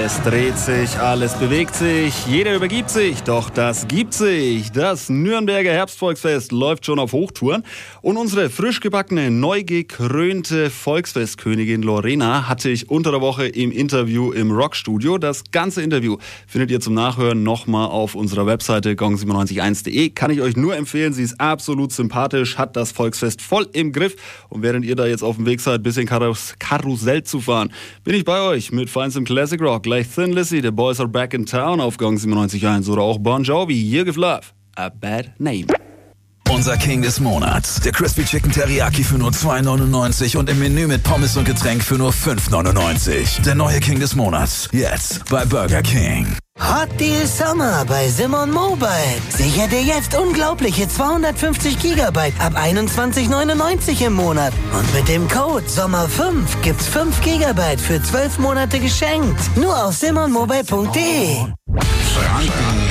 Alles dreht sich, alles bewegt sich, jeder übergibt sich, doch das gibt sich. Das Nürnberger Herbstvolksfest läuft schon auf Hochtouren und unsere frisch gebackene, neu gekrönte Volksfestkönigin Lorena hatte ich unter der Woche im Interview im Rockstudio. Das ganze Interview findet ihr zum Nachhören nochmal auf unserer Webseite gong971.de. Kann ich euch nur empfehlen, sie ist absolut sympathisch, hat das Volksfest voll im Griff und während ihr da jetzt auf dem Weg seid, ein bisschen Karussell zu fahren, bin ich bei euch mit feinstem Classic Rock. Gleich Thin Lizzy, The Boys Are Back in Town auf Gong 97.1 oder auch Bon Jovi, Year Give Love, A Bad Name. Unser King des Monats, der Crispy Chicken Teriyaki für nur $2,99 und im Menü mit Pommes und Getränk für nur $5,99. Der neue King des Monats, jetzt bei Burger King. Hot Deal Summer bei Simon Mobile. Sicher dir jetzt unglaubliche 250 GB ab 21,99 im Monat. Und mit dem Code SOMMER5 gibt's 5 GB für 12 Monate geschenkt. Nur auf simonmobile.de. Franken